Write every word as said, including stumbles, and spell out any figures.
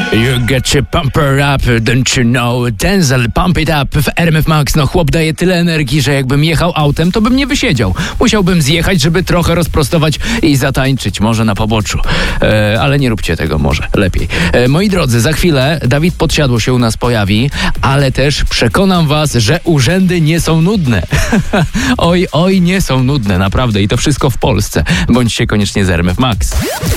You get your pumper up, don't you know? Denzel, pump it up w R M F Max. No chłop daje tyle energii, że jakbym jechał autem, to bym nie wysiedział. Musiałbym zjechać, żeby trochę rozprostować i zatańczyć, może na poboczu. E, ale nie róbcie tego, może. Lepiej. E, moi drodzy, za chwilę Dawid Podsiadło się u nas pojawi, ale też przekonam was, że urzędy nie są nudne. oj, oj, nie są nudne, naprawdę. I to wszystko w Polsce. Bądźcie koniecznie z R M F Max.